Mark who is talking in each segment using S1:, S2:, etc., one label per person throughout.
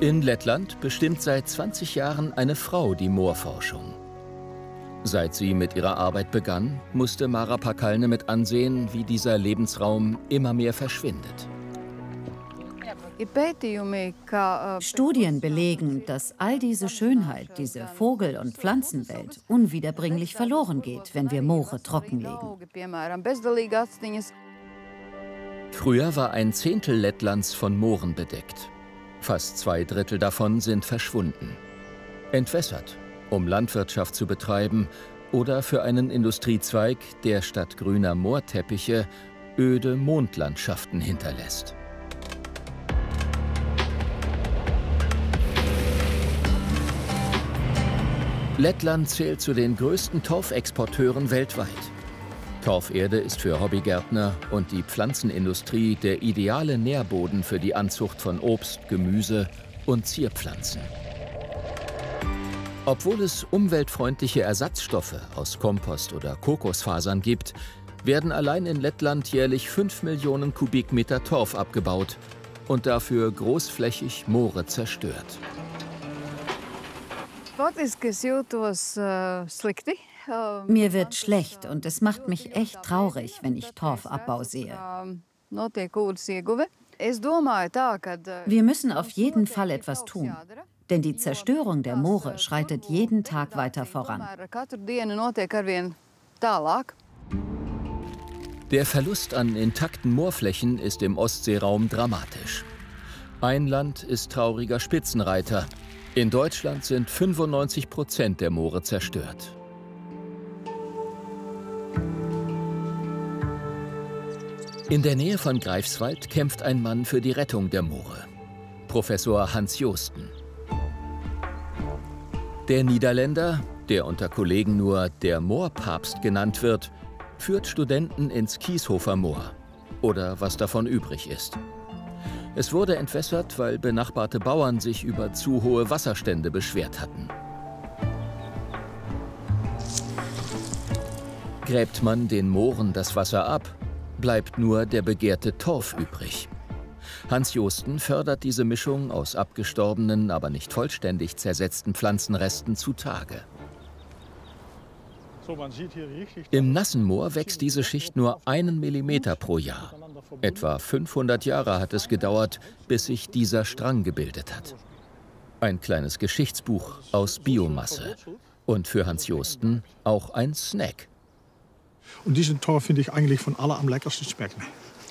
S1: In Lettland bestimmt seit 20 Jahren eine Frau die Moorforschung. Seit sie mit ihrer Arbeit begann, musste Mara Pakalne mit ansehen, wie dieser Lebensraum immer mehr verschwindet.
S2: Studien belegen, dass all diese Schönheit, diese Vogel- und Pflanzenwelt unwiederbringlich verloren geht, wenn wir Moore trockenlegen.
S1: Früher war ein Zehntel Lettlands von Mooren bedeckt. Fast 2/3 davon sind verschwunden. Entwässert, um Landwirtschaft zu betreiben oder für einen Industriezweig, der statt grüner Moorteppiche öde Mondlandschaften hinterlässt. Lettland zählt zu den größten Torfexporteuren weltweit. Torferde ist für Hobbygärtner und die Pflanzenindustrie der ideale Nährboden für die Anzucht von Obst, Gemüse und Zierpflanzen. Obwohl es umweltfreundliche Ersatzstoffe aus Kompost oder Kokosfasern gibt, werden allein in Lettland jährlich 5 Millionen Kubikmeter Torf abgebaut und dafür großflächig Moore zerstört.
S2: Mir wird schlecht und es macht mich echt traurig, wenn ich Torfabbau sehe. Wir müssen auf jeden Fall etwas tun, denn die Zerstörung der Moore schreitet jeden Tag weiter voran.
S1: Der Verlust an intakten Moorflächen ist im Ostseeraum dramatisch. Ein Land ist trauriger Spitzenreiter. In Deutschland sind 95% der Moore zerstört. In der Nähe von Greifswald kämpft ein Mann für die Rettung der Moore. Professor Hans Joosten. Der Niederländer, der unter Kollegen nur der Moorpapst genannt wird, führt Studenten ins Kieshofer Moor. Oder was davon übrig ist. Es wurde entwässert, weil benachbarte Bauern sich über zu hohe Wasserstände beschwert hatten. Gräbt man den Mooren das Wasser ab, bleibt nur der begehrte Torf übrig. Hans Joosten fördert diese Mischung aus abgestorbenen, aber nicht vollständig zersetzten Pflanzenresten zutage. Im nassen Moor wächst diese Schicht nur 1 Millimeter pro Jahr. Etwa 500 Jahre hat es gedauert, bis sich dieser Strang gebildet hat. Ein kleines Geschichtsbuch aus Biomasse. Und für Hans Joosten auch ein Snack.
S3: Und diesen Torf finde ich eigentlich von aller am leckersten schmecken.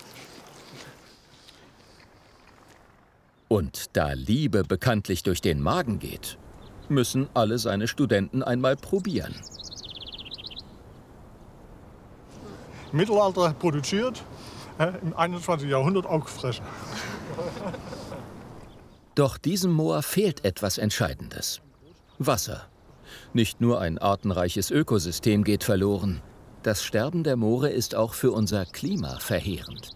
S1: Und da Liebe bekanntlich durch den Magen geht, müssen alle seine Studenten einmal probieren.
S3: Mittelalter produziert, im 21. Jahrhundert auch gefressen.
S1: Doch diesem Moor fehlt etwas Entscheidendes. Wasser. Nicht nur ein artenreiches Ökosystem geht verloren. Das Sterben der Moore ist auch für unser Klima verheerend.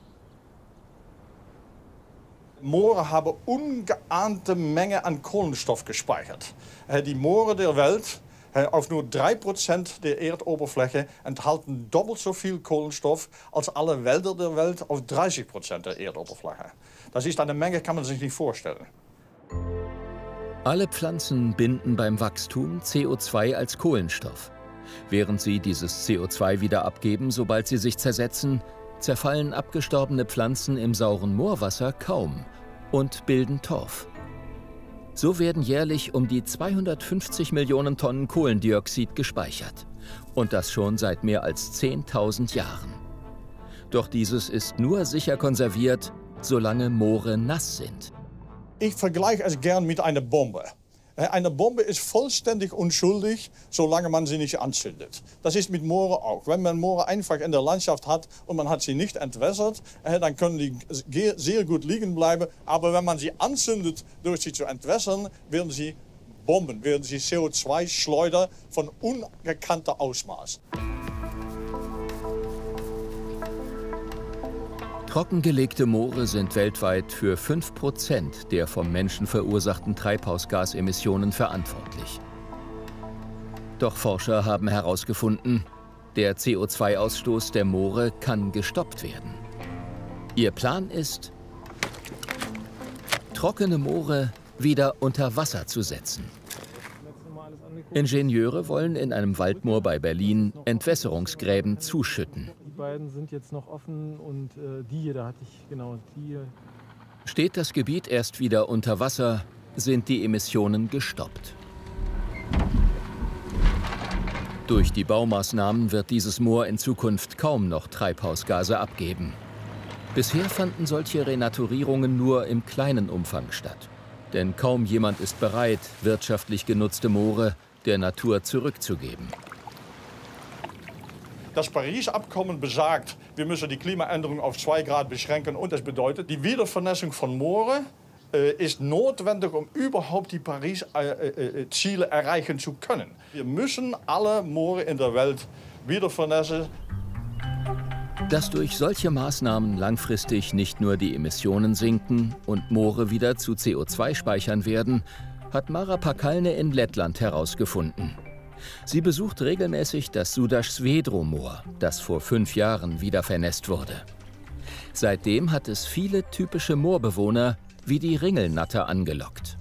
S4: Moore haben ungeahnte Menge an Kohlenstoff gespeichert. Die Moore der Welt, auf nur 3% der Erdoberfläche, enthalten doppelt so viel Kohlenstoff als alle Wälder der Welt auf 30% der Erdoberfläche. Das ist eine Menge, kann man sich nicht vorstellen.
S1: Alle Pflanzen binden beim Wachstum CO2 als Kohlenstoff. Während sie dieses CO2 wieder abgeben, sobald sie sich zersetzen, zerfallen abgestorbene Pflanzen im sauren Moorwasser kaum und bilden Torf. So werden jährlich um die 250 Millionen Tonnen Kohlendioxid gespeichert. Und das schon seit mehr als 10.000 Jahren. Doch dieses ist nur sicher konserviert, solange Moore nass sind.
S4: Ich vergleiche es gern mit einer Bombe. Eine Bombe ist vollständig unschuldig, solange man sie nicht anzündet. Das ist mit Mooren auch. Wenn man Moore einfach in der Landschaft hat und man hat sie nicht entwässert, dann können die sehr gut liegen bleiben. Aber wenn man sie anzündet, durch sie zu entwässern, werden sie Bomben, werden sie CO2-Schleuder von ungekanntem Ausmaß.
S1: Trockengelegte Moore sind weltweit für 5% der vom Menschen verursachten Treibhausgasemissionen verantwortlich. Doch Forscher haben herausgefunden, der CO2-Ausstoß der Moore kann gestoppt werden. Ihr Plan ist, trockene Moore wieder unter Wasser zu setzen. Ingenieure wollen in einem Waldmoor bei Berlin Entwässerungsgräben zuschütten.
S5: Die beiden sind jetzt noch offen und die hier, da hatte ich genau die hier.
S1: Steht das Gebiet erst wieder unter Wasser, sind die Emissionen gestoppt. Durch die Baumaßnahmen wird dieses Moor in Zukunft kaum noch Treibhausgase abgeben. Bisher fanden solche Renaturierungen nur im kleinen Umfang statt. Denn kaum jemand ist bereit, wirtschaftlich genutzte Moore der Natur zurückzugeben.
S4: Das Paris-Abkommen besagt, wir müssen die Klimaänderung auf 2 Grad beschränken. Und das bedeutet, die Wiedervernässung von Mooren ist notwendig, um überhaupt die Paris-Ziele erreichen zu können. Wir müssen alle Moore in der Welt wiedervernässen.
S1: Dass durch solche Maßnahmen langfristig nicht nur die Emissionen sinken und Moore wieder zu CO2 speichern werden, hat Mara Pakalne in Lettland herausgefunden. Sie besucht regelmäßig das Sudaš-Svedro-Moor, das vor 5 Jahren wieder vernässt wurde. Seitdem hat es viele typische Moorbewohner wie die Ringelnatter angelockt.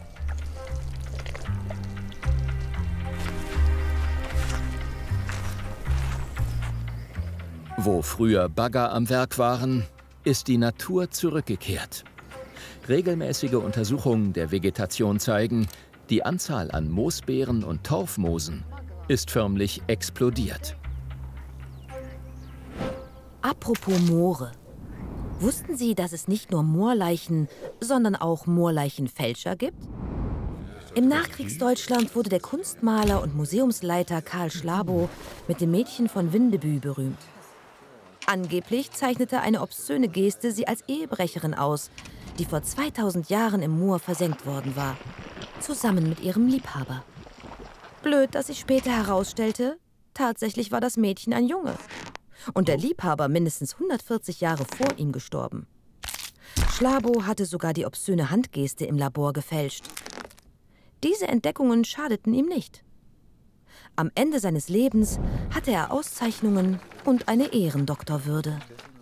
S1: Wo früher Bagger am Werk waren, ist die Natur zurückgekehrt. Regelmäßige Untersuchungen der Vegetation zeigen, die Anzahl an Moosbeeren und Torfmoosen ist förmlich explodiert.
S6: Apropos Moore. Wussten Sie, dass es nicht nur Moorleichen, sondern auch Moorleichenfälscher gibt? Im Nachkriegsdeutschland wurde der Kunstmaler und Museumsleiter Karl Schlabo mit dem Mädchen von Windebü berühmt. Angeblich zeichnete eine obszöne Geste sie als Ehebrecherin aus, die vor 2000 Jahren im Moor versenkt worden war, zusammen mit ihrem Liebhaber. Blöd, dass sich später herausstellte, tatsächlich war das Mädchen ein Junge. Und der Liebhaber mindestens 140 Jahre vor ihm gestorben. Schlabo hatte sogar die obszöne Handgeste im Labor gefälscht. Diese Entdeckungen schadeten ihm nicht. Am Ende seines Lebens hatte er Auszeichnungen und eine Ehrendoktorwürde.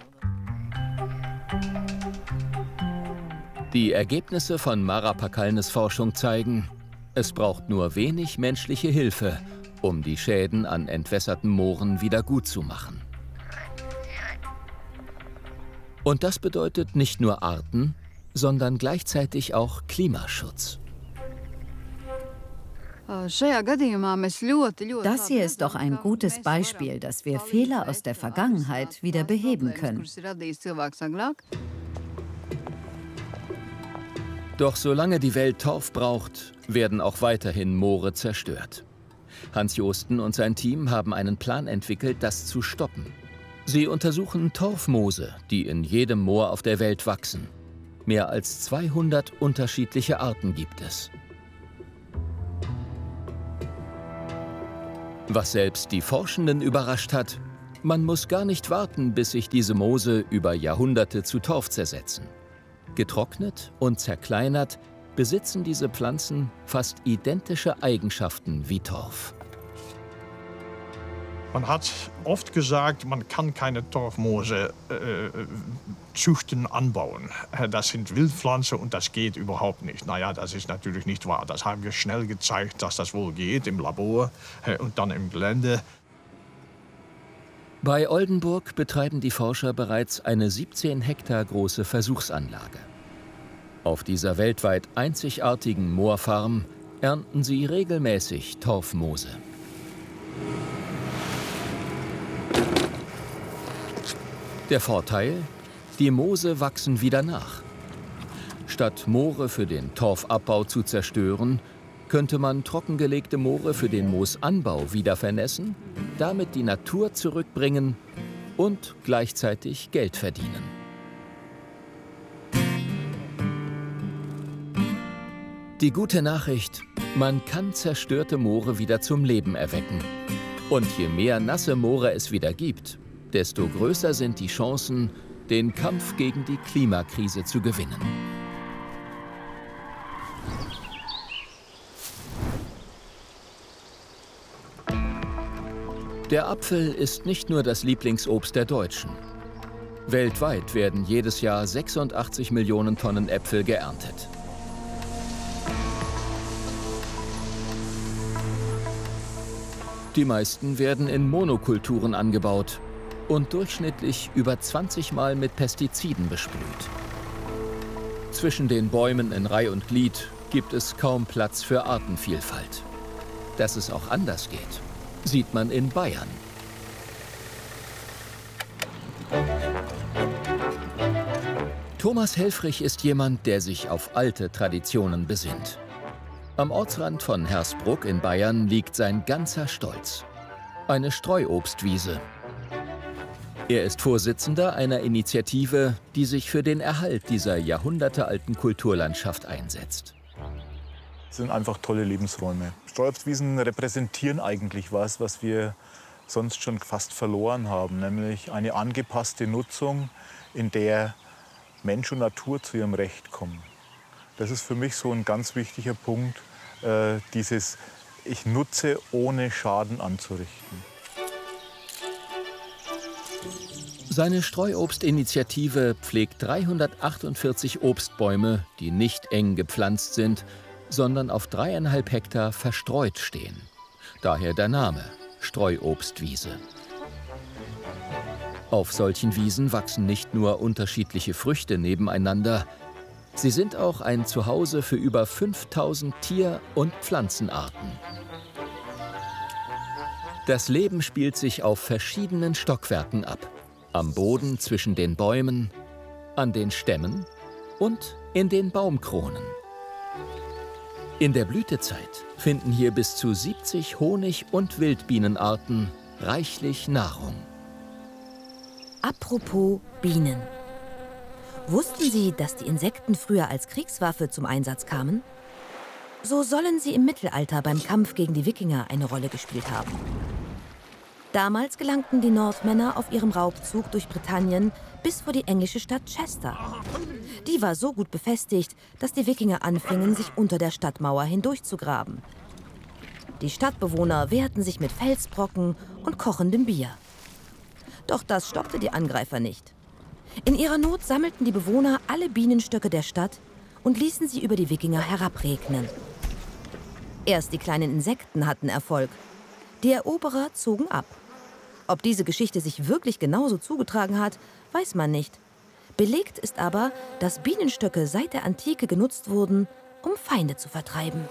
S1: Die Ergebnisse von Mara Pakalnes Forschung zeigen, es braucht nur wenig menschliche Hilfe, um die Schäden an entwässerten Mooren wieder gut zu machen. Und das bedeutet nicht nur Arten, sondern gleichzeitig auch Klimaschutz.
S2: Das hier ist doch ein gutes Beispiel, dass wir Fehler aus der Vergangenheit wieder beheben können.
S1: Doch solange die Welt Torf braucht, werden auch weiterhin Moore zerstört. Hans Joosten und sein Team haben einen Plan entwickelt, das zu stoppen. Sie untersuchen Torfmoose, die in jedem Moor auf der Welt wachsen. Mehr als 200 unterschiedliche Arten gibt es. Was selbst die Forschenden überrascht hat, man muss gar nicht warten, bis sich diese Moose über Jahrhunderte zu Torf zersetzen. Getrocknet und zerkleinert besitzen diese Pflanzen fast identische Eigenschaften wie Torf.
S4: Man hat oft gesagt, man kann keine Torfmoose züchten, anbauen. Das sind Wildpflanzen und das geht überhaupt nicht. Naja, das ist natürlich nicht wahr. Das haben wir schnell gezeigt, dass das wohl geht im Labor und dann im Gelände.
S1: Bei Oldenburg betreiben die Forscher bereits eine 17 Hektar große Versuchsanlage. Auf dieser weltweit einzigartigen Moorfarm ernten sie regelmäßig Torfmoose. Der Vorteil? Die Moose wachsen wieder nach. Statt Moore für den Torfabbau zu zerstören, könnte man trockengelegte Moore für den Moosanbau wieder vernässen, damit die Natur zurückbringen und gleichzeitig Geld verdienen. Die gute Nachricht: Man kann zerstörte Moore wieder zum Leben erwecken. Und je mehr nasse Moore es wieder gibt, desto größer sind die Chancen, den Kampf gegen die Klimakrise zu gewinnen. Der Apfel ist nicht nur das Lieblingsobst der Deutschen. Weltweit werden jedes Jahr 86 Millionen Tonnen Äpfel geerntet. Die meisten werden in Monokulturen angebaut und durchschnittlich über 20 Mal mit Pestiziden besprüht. Zwischen den Bäumen in Reih und Glied gibt es kaum Platz für Artenvielfalt. Dass es auch anders geht, sieht man in Bayern. Thomas Helfrich ist jemand, der sich auf alte Traditionen besinnt. Am Ortsrand von Hersbruck in Bayern liegt sein ganzer Stolz. Eine Streuobstwiese. Er ist Vorsitzender einer Initiative, die sich für den Erhalt dieser jahrhundertealten Kulturlandschaft einsetzt.
S7: Es sind einfach tolle Lebensräume. Streuobstwiesen repräsentieren eigentlich was wir sonst schon fast verloren haben, nämlich eine angepasste Nutzung, in der Mensch und Natur zu ihrem Recht kommen. Das ist für mich so ein ganz wichtiger Punkt, dieses Ich nutze, ohne Schaden anzurichten.
S1: Seine Streuobstinitiative pflegt 348 Obstbäume, die nicht eng gepflanzt sind, sondern auf 3,5 Hektar verstreut stehen. Daher der Name Streuobstwiese. Auf solchen Wiesen wachsen nicht nur unterschiedliche Früchte nebeneinander, sie sind auch ein Zuhause für über 5000 Tier- und Pflanzenarten. Das Leben spielt sich auf verschiedenen Stockwerken ab. Am Boden zwischen den Bäumen, an den Stämmen und in den Baumkronen. In der Blütezeit finden hier bis zu 70 Honig- und Wildbienenarten reichlich Nahrung.
S6: Apropos Bienen. Wussten Sie, dass die Insekten früher als Kriegswaffe zum Einsatz kamen? So sollen sie im Mittelalter beim Kampf gegen die Wikinger eine Rolle gespielt haben. Damals gelangten die Nordmänner auf ihrem Raubzug durch Britannien bis vor die englische Stadt Chester. Die war so gut befestigt, dass die Wikinger anfingen, sich unter der Stadtmauer hindurchzugraben. Die Stadtbewohner wehrten sich mit Felsbrocken und kochendem Bier. Doch das stoppte die Angreifer nicht. In ihrer Not sammelten die Bewohner alle Bienenstöcke der Stadt und ließen sie über die Wikinger herabregnen. Erst die kleinen Insekten hatten Erfolg. Die Eroberer zogen ab. Ob diese Geschichte sich wirklich genauso zugetragen hat, weiß man nicht. Belegt ist aber, dass Bienenstöcke seit der Antike genutzt wurden, um Feinde zu vertreiben.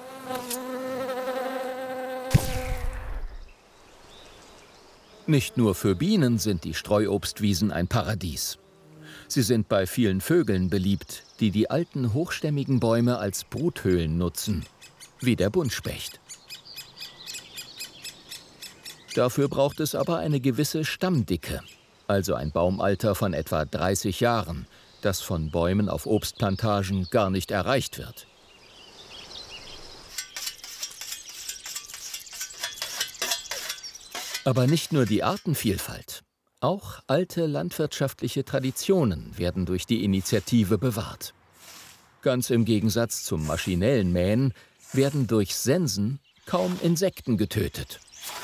S1: Nicht nur für Bienen sind die Streuobstwiesen ein Paradies. Sie sind bei vielen Vögeln beliebt, die die alten hochstämmigen Bäume als Bruthöhlen nutzen, wie der Buntspecht. Dafür braucht es aber eine gewisse Stammdicke, also ein Baumalter von etwa 30 Jahren, das von Bäumen auf Obstplantagen gar nicht erreicht wird. Aber nicht nur die Artenvielfalt, auch alte landwirtschaftliche Traditionen werden durch die Initiative bewahrt. Ganz im Gegensatz zum maschinellen Mähen werden durch Sensen kaum Insekten getötet.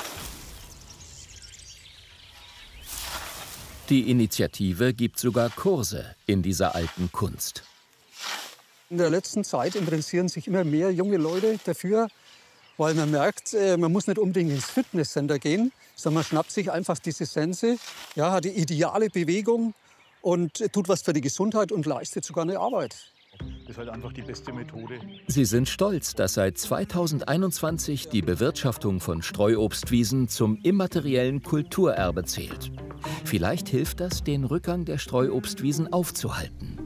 S1: Die Initiative gibt sogar Kurse in dieser alten Kunst.
S8: In der letzten Zeit interessieren sich immer mehr junge Leute dafür, weil man merkt, man muss nicht unbedingt ins Fitnesscenter gehen, sondern man schnappt sich einfach diese Sense, ja, hat die ideale Bewegung und tut was für die Gesundheit und leistet sogar eine Arbeit.
S7: Das ist halt einfach die beste Methode.
S1: Sie sind stolz, dass seit 2021 die Bewirtschaftung von Streuobstwiesen zum immateriellen Kulturerbe zählt. Vielleicht hilft das, den Rückgang der Streuobstwiesen aufzuhalten.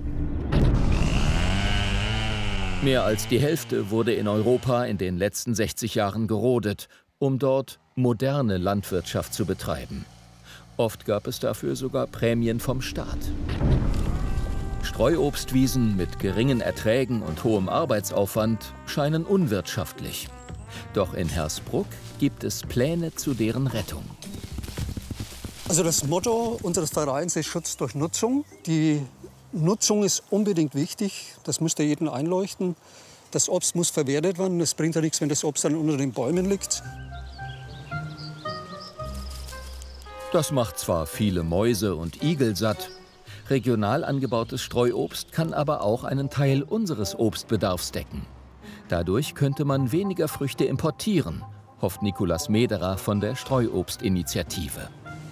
S1: Mehr als die Hälfte wurde in Europa in den letzten 60 Jahren gerodet, um dort moderne Landwirtschaft zu betreiben. Oft gab es dafür sogar Prämien vom Staat. Streuobstwiesen mit geringen Erträgen und hohem Arbeitsaufwand scheinen unwirtschaftlich. Doch in Hersbruck gibt es Pläne zu deren Rettung.
S8: Also das Motto unseres Vereins ist Schutz durch Nutzung. Die Nutzung ist unbedingt wichtig, das müsste jedem einleuchten. Das Obst muss verwertet werden, es bringt ja nichts, wenn das Obst dann unter den Bäumen liegt.
S1: Das macht zwar viele Mäuse und Igel satt, regional angebautes Streuobst kann aber auch einen Teil unseres Obstbedarfs decken. Dadurch könnte man weniger Früchte importieren, hofft Nicolas Mederer von der Streuobstinitiative.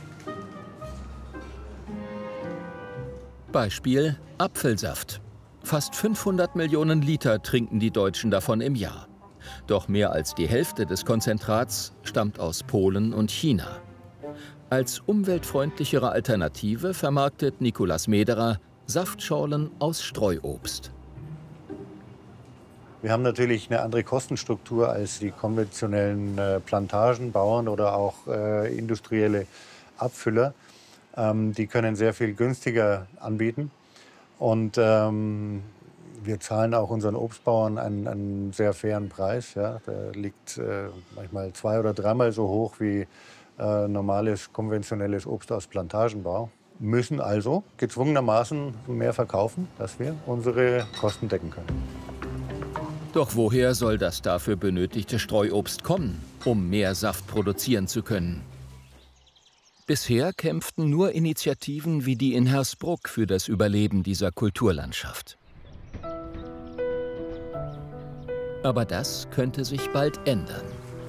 S1: Beispiel Apfelsaft. Fast 500 Millionen Liter trinken die Deutschen davon im Jahr. Doch mehr als die Hälfte des Konzentrats stammt aus Polen und China. Als umweltfreundlichere Alternative vermarktet Nicolas Mederer Saftschorlen aus Streuobst.
S9: Wir haben natürlich eine andere Kostenstruktur als die konventionellen Plantagenbauern oder auch industrielle Abfüller. Die können sehr viel günstiger anbieten. Und wir zahlen auch unseren Obstbauern einen sehr fairen Preis. Ja. Der liegt manchmal 2- oder 3-mal so hoch wie normales, konventionelles Obst aus Plantagenbau. Müssen also gezwungenermaßen mehr verkaufen, dass wir unsere Kosten decken können.
S1: Doch woher soll das dafür benötigte Streuobst kommen, um mehr Saft produzieren zu können? Bisher kämpften nur Initiativen wie die in Hersbruck für das Überleben dieser Kulturlandschaft. Aber das könnte sich bald ändern.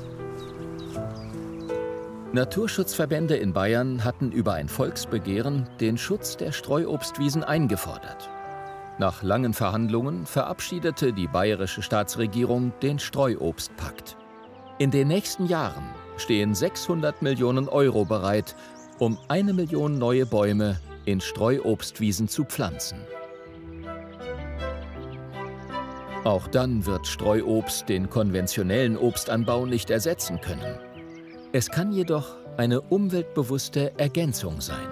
S1: Naturschutzverbände in Bayern hatten über ein Volksbegehren den Schutz der Streuobstwiesen eingefordert. Nach langen Verhandlungen verabschiedete die bayerische Staatsregierung den Streuobstpakt. In den nächsten Jahren stehen 600 Millionen Euro bereit, um 1 Million neue Bäume in Streuobstwiesen zu pflanzen. Auch dann wird Streuobst den konventionellen Obstanbau nicht ersetzen können. Es kann jedoch eine umweltbewusste Ergänzung sein.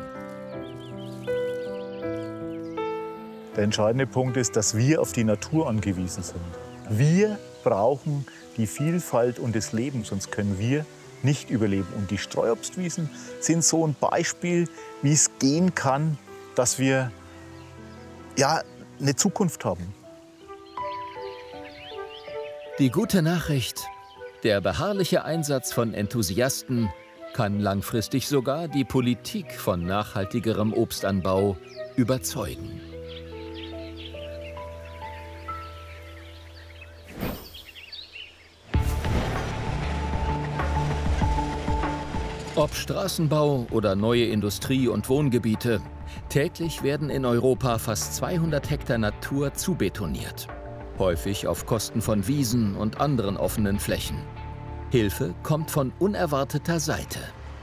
S7: Der entscheidende Punkt ist, dass wir auf die Natur angewiesen sind. Wir brauchen die Vielfalt und das Leben, sonst können wir nicht überleben. Und die Streuobstwiesen sind so ein Beispiel, wie es gehen kann, dass wir eine Zukunft haben.
S1: Die gute Nachricht: Der beharrliche Einsatz von Enthusiasten kann langfristig sogar die Politik von nachhaltigerem Obstanbau überzeugen. Ob Straßenbau oder neue Industrie- und Wohngebiete, täglich werden in Europa fast 200 Hektar Natur zubetoniert. Häufig auf Kosten von Wiesen und anderen offenen Flächen. Hilfe kommt von unerwarteter Seite.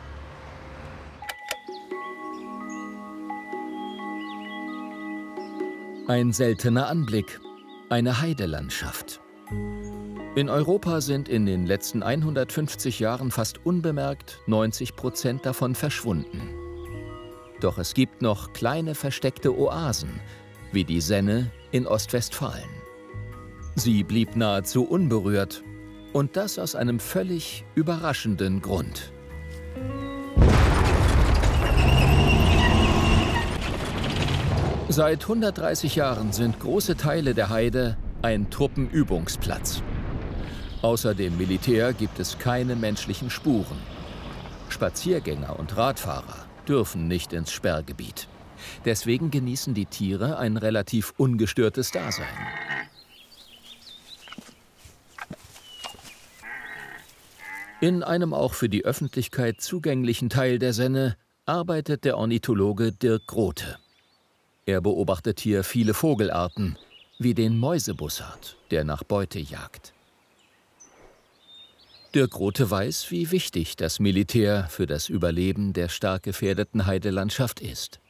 S1: Ein seltener Anblick, eine Heidelandschaft. In Europa sind in den letzten 150 Jahren fast unbemerkt 90% davon verschwunden. Doch es gibt noch kleine versteckte Oasen, wie die Senne in Ostwestfalen. Sie blieb nahezu unberührt, und das aus einem völlig überraschenden Grund. Seit 130 Jahren sind große Teile der Heide ein Truppenübungsplatz. Außer dem Militär gibt es keine menschlichen Spuren. Spaziergänger und Radfahrer dürfen nicht ins Sperrgebiet. Deswegen genießen die Tiere ein relativ ungestörtes Dasein. In einem auch für die Öffentlichkeit zugänglichen Teil der Senne arbeitet der Ornithologe Dirk Grote. Er beobachtet hier viele Vogelarten, wie den Mäusebussard, der nach Beute jagt. Dirk Grote weiß, wie wichtig das Militär für das Überleben der stark gefährdeten Heidelandschaft ist.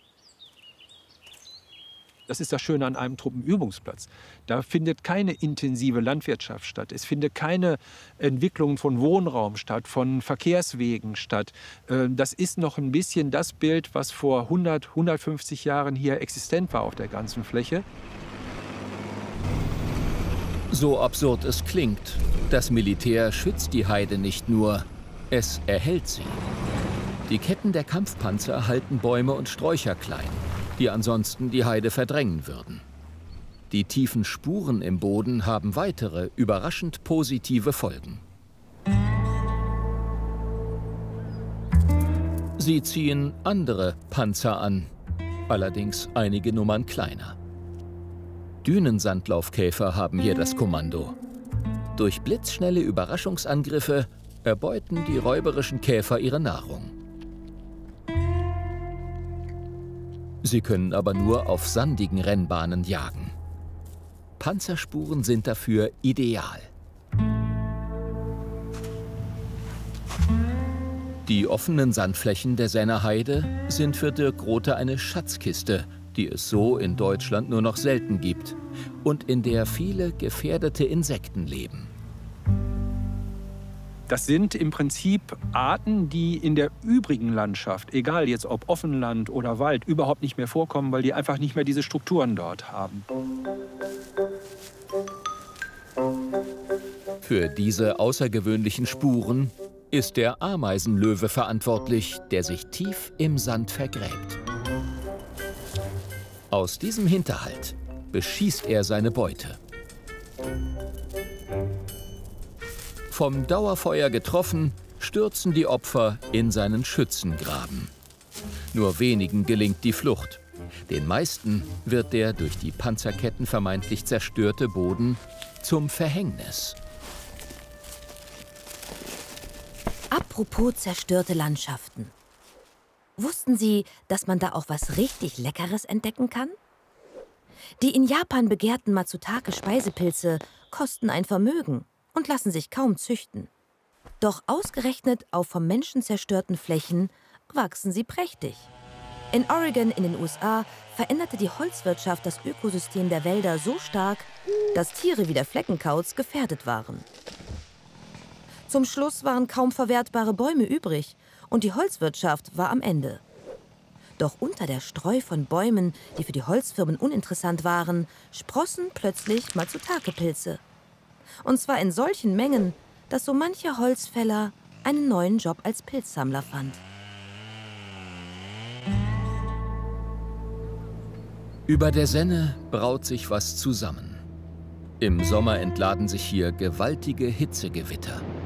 S10: Das ist das Schöne an einem Truppenübungsplatz. Da findet keine intensive Landwirtschaft statt. Es findet keine Entwicklung von Wohnraum statt, von Verkehrswegen statt. Das ist noch ein bisschen das Bild, was vor 100, 150 Jahren hier existent war auf der ganzen Fläche.
S1: So absurd es klingt, das Militär schützt die Heide nicht nur, es erhält sie. Die Ketten der Kampfpanzer halten Bäume und Sträucher klein, die ansonsten die Heide verdrängen würden. Die tiefen Spuren im Boden haben weitere, überraschend positive Folgen. Sie ziehen andere Panzer an, allerdings einige Nummern kleiner. Dünensandlaufkäfer haben hier das Kommando. Durch blitzschnelle Überraschungsangriffe erbeuten die räuberischen Käfer ihre Nahrung. Sie können aber nur auf sandigen Rennbahnen jagen. Panzerspuren sind dafür ideal. Die offenen Sandflächen der Senner Heide sind für Dirk Rothe eine Schatzkiste, die es so in Deutschland nur noch selten gibt und in der viele gefährdete Insekten leben.
S10: Das sind im Prinzip Arten, die in der übrigen Landschaft, egal jetzt ob Offenland oder Wald, überhaupt nicht mehr vorkommen, weil die einfach nicht mehr diese Strukturen dort haben.
S1: Für diese außergewöhnlichen Spuren ist der Ameisenlöwe verantwortlich, der sich tief im Sand vergräbt. Aus diesem Hinterhalt beschießt er seine Beute. Vom Dauerfeuer getroffen, stürzen die Opfer in seinen Schützengraben. Nur wenigen gelingt die Flucht. Den meisten wird der durch die Panzerketten vermeintlich zerstörte Boden zum Verhängnis.
S6: Apropos zerstörte Landschaften. Wussten Sie, dass man da auch was richtig Leckeres entdecken kann? Die in Japan begehrten Matsutake-Speisepilze kosten ein Vermögen und lassen sich kaum züchten. Doch ausgerechnet auf vom Menschen zerstörten Flächen wachsen sie prächtig. In Oregon in den USA veränderte die Holzwirtschaft das Ökosystem der Wälder so stark, dass Tiere wie der Fleckenkauz gefährdet waren. Zum Schluss waren kaum verwertbare Bäume übrig und die Holzwirtschaft war am Ende. Doch unter der Streu von Bäumen, die für die Holzfirmen uninteressant waren, sprossen plötzlich Matsutake-Pilze. Und zwar in solchen Mengen, dass so mancher Holzfäller einen neuen Job als Pilzsammler fand.
S1: Über der Senne braut sich was zusammen. Im Sommer entladen sich hier gewaltige Hitzegewitter.